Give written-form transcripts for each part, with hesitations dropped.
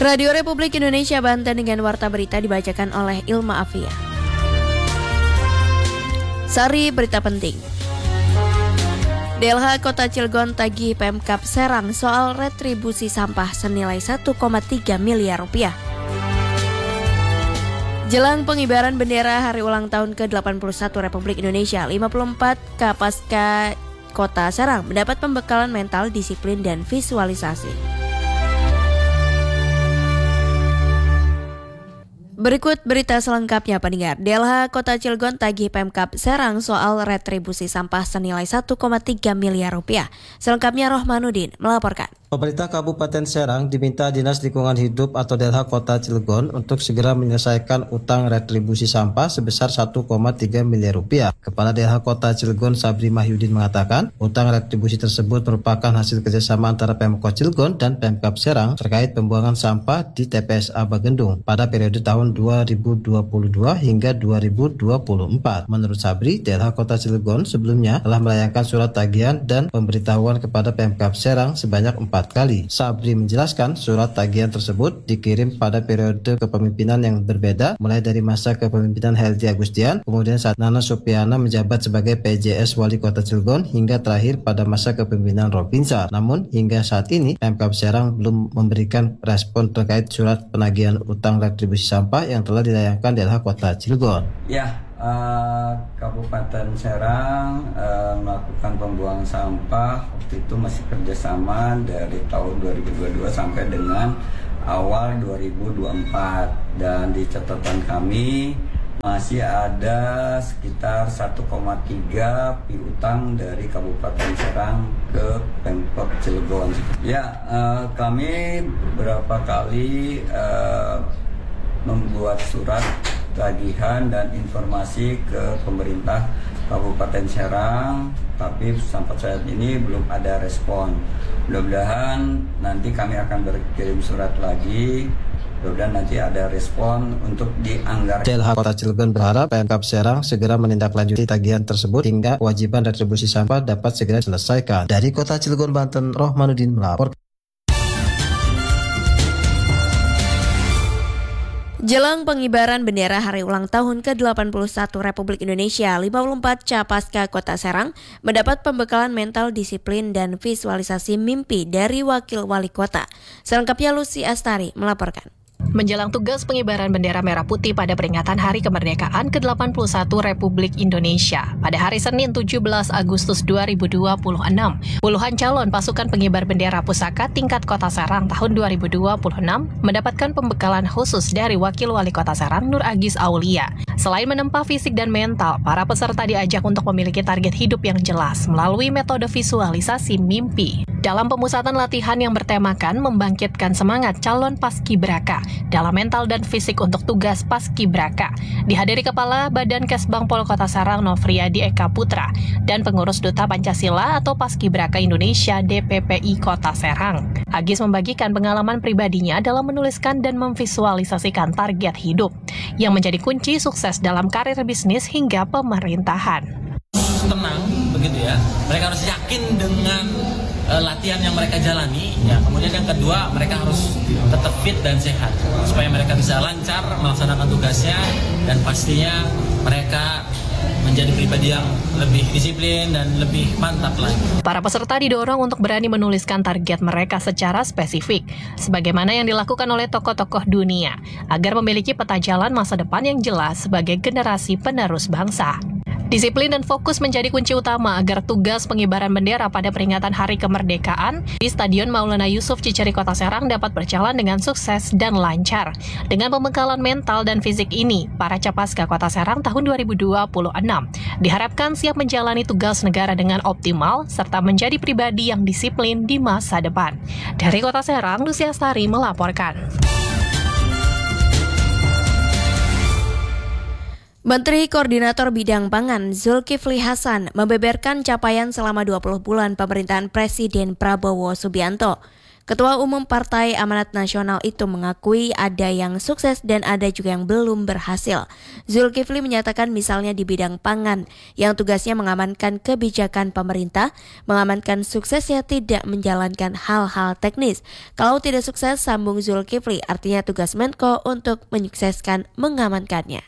Radio Republik Indonesia Banten dengan warta berita dibacakan oleh Ilma Afia. Sari berita penting. DLH Kota Cilegon tagih Pemkab Serang soal retribusi sampah senilai 1,3 miliar rupiah. Jelang pengibaran bendera hari ulang tahun ke-81 Republik Indonesia, 54 Capaska Kota Serang mendapat pembekalan mental, disiplin, dan visualisasi. Berikut berita selengkapnya pendengar. DLH Kota Cilegon tagih Pemkab Serang soal retribusi sampah senilai 1,3 miliar rupiah. Selengkapnya Rohmanuddin melaporkan. Pemerintah Kabupaten Serang diminta Dinas Lingkungan Hidup atau DLH Kota Cilegon untuk segera menyelesaikan utang retribusi sampah sebesar 1,3 miliar rupiah. Kepala DLH Kota Cilegon Sabri Mahyudin mengatakan, utang retribusi tersebut merupakan hasil kerjasama antara Pemkot Cilegon dan Pemkab Serang terkait pembuangan sampah di TPSA Bagendung pada periode tahun 2022 hingga 2024. Menurut Sabri, DLH Kota Cilegon sebelumnya telah melayangkan surat tagihan dan pemberitahuan kepada Pemkab Serang sebanyak 4 kali. Sabri menjelaskan surat tagihan tersebut dikirim pada periode kepemimpinan yang berbeda, mulai dari masa kepemimpinan Heldi Agustian, kemudian saat Nana Supiana menjabat sebagai PJS Wali Kota Cilegon, hingga terakhir pada masa kepemimpinan Robinsar. Namun hingga saat ini Pemkab Serang belum memberikan respon terkait surat penagihan utang retribusi sampah yang telah dilayangkan DLH Kota Cilegon. Kabupaten Serang melakukan pembuangan sampah waktu itu masih kerjasama dari tahun 2022 sampai dengan awal 2024, dan di catatan kami masih ada sekitar 1,3 piutang dari Kabupaten Serang ke Pemkot Cilegon. Kami beberapa kali membuat surat tagihan dan informasi ke pemerintah Kabupaten Serang, tapi sampai saat ini belum ada respon. Mudah-mudahan nanti kami akan berkirim surat lagi, mudah-mudahan nanti ada respon untuk dianggarkan. DLH Kota Cilegon berharap Pemkab Serang segera menindaklanjuti tagihan tersebut hingga kewajiban retribusi sampah dapat segera diselesaikan. Dari Kota Cilegon, Banten, Rohmanuddin melaporkan. Jelang pengibaran bendera hari ulang tahun ke-81 Republik Indonesia, 54 Capaska Kota Serang mendapat pembekalan mental, disiplin, dan visualisasi mimpi dari Wakil Wali Kota. Selengkapnya Lucy Astari melaporkan. Menjelang tugas pengibaran bendera merah putih pada peringatan Hari Kemerdekaan ke-81 Republik Indonesia pada hari Senin 17 Agustus 2026, puluhan calon pasukan pengibar bendera pusaka tingkat Kota Serang tahun 2026 mendapatkan pembekalan khusus dari Wakil Wali Kota Serang Nur Agis Aulia. Selain menempa fisik dan mental, para peserta diajak untuk memiliki target hidup yang jelas melalui metode visualisasi mimpi. Dalam pemusatan latihan yang bertemakan membangkitkan semangat calon paskibraka dalam mental dan fisik untuk tugas paskibraka, dihadiri Kepala Badan Kesbang Pol Kota Serang Nofriyadi Eka Putra dan pengurus Duta Pancasila atau Paskibraka Indonesia DPPI Kota Serang. Agis membagikan pengalaman pribadinya dalam menuliskan dan memvisualisasikan target hidup yang menjadi kunci sukses dalam karir bisnis hingga pemerintahan. Tenang begitu ya, mereka harus yakin dengan latihan yang mereka jalani ya. Kemudian yang kedua, mereka harus tetap fit dan sehat supaya mereka bisa lancar melaksanakan tugasnya, dan pastinya mereka menjadi pribadi yang lebih disiplin dan lebih mantap lagi. Para peserta didorong untuk berani menuliskan target mereka secara spesifik, sebagaimana yang dilakukan oleh tokoh-tokoh dunia, agar memiliki peta jalan masa depan yang jelas sebagai generasi penerus bangsa. Disiplin dan fokus menjadi kunci utama agar tugas pengibaran bendera pada peringatan Hari Kemerdekaan di Stadion Maulana Yusuf Ciceri Kota Serang dapat berjalan dengan sukses dan lancar. Dengan pembekalan mental dan fisik ini, para Capaska Kota Serang tahun 2026 diharapkan siap menjalani tugas negara dengan optimal serta menjadi pribadi yang disiplin di masa depan. Dari Kota Serang, Lucy Astari melaporkan. Menteri Koordinator Bidang Pangan Zulkifli Hasan membeberkan capaian selama 20 bulan pemerintahan Presiden Prabowo Subianto. Ketua Umum Partai Amanat Nasional itu mengakui ada yang sukses dan ada juga yang belum berhasil. Zulkifli menyatakan misalnya di bidang pangan, yang tugasnya mengamankan kebijakan pemerintah, mengamankan suksesnya tidak menjalankan hal-hal teknis. Kalau tidak sukses, sambung Zulkifli, artinya tugas Menko untuk menyukseskan mengamankannya.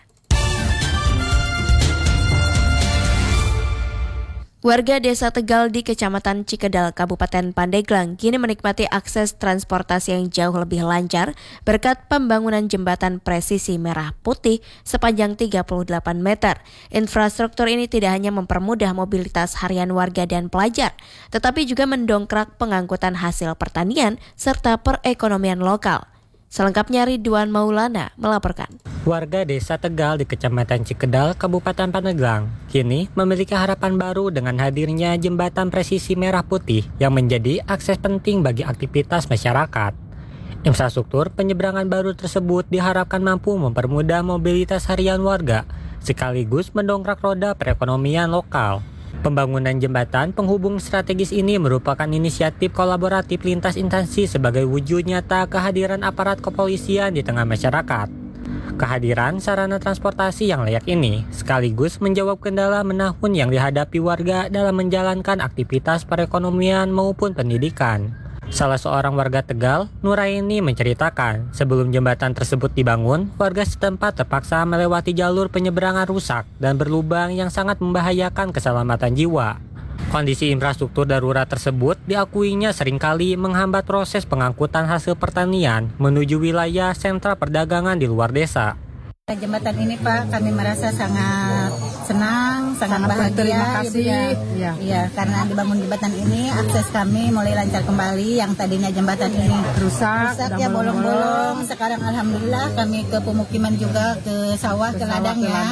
Warga Desa Tegal di Kecamatan Cikedal, Kabupaten Pandeglang kini menikmati akses transportasi yang jauh lebih lancar berkat pembangunan jembatan presisi merah putih sepanjang 38 meter. Infrastruktur ini tidak hanya mempermudah mobilitas harian warga dan pelajar, tetapi juga mendongkrak pengangkutan hasil pertanian serta perekonomian lokal. Selengkapnya Ridwan Maulana melaporkan. Warga Desa Tegal di Kecamatan Cikedal, Kabupaten Pandeglang, kini memiliki harapan baru dengan hadirnya jembatan presisi merah putih yang menjadi akses penting bagi aktivitas masyarakat. Infrastruktur penyeberangan baru tersebut diharapkan mampu mempermudah mobilitas harian warga, sekaligus mendongkrak roda perekonomian lokal. Pembangunan jembatan penghubung strategis ini merupakan inisiatif kolaboratif lintas instansi sebagai wujud nyata kehadiran aparat kepolisian di tengah masyarakat. Kehadiran sarana transportasi yang layak ini sekaligus menjawab kendala menahun yang dihadapi warga dalam menjalankan aktivitas perekonomian maupun pendidikan. Salah seorang warga Tegal, Nuraini, menceritakan sebelum jembatan tersebut dibangun, warga setempat terpaksa melewati jalur penyeberangan rusak dan berlubang yang sangat membahayakan keselamatan jiwa. Kondisi infrastruktur darurat tersebut diakuinya seringkali menghambat proses pengangkutan hasil pertanian menuju wilayah sentra perdagangan di luar desa. Jembatan ini Pak, kami merasa sangat senang, sangat bahagia. Terima kasih. Ya, karena dibangun jembatan ini, akses kami mulai lancar kembali. Yang tadinya jembatan ini rusak ya, bolong-bolong. Sekarang alhamdulillah kami ke pemukiman juga, ke sawah, ke ladang ya.